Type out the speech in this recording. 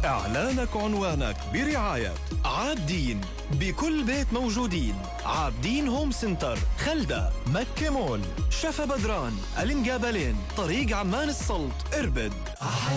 إعلانك عنوانك برعاية عابدين، بكل بيت موجودين. عابدين هوم سنتر، خلدة، مكة مول، شفا بدران، الانقابلين، طريق عمان السلط، اربد.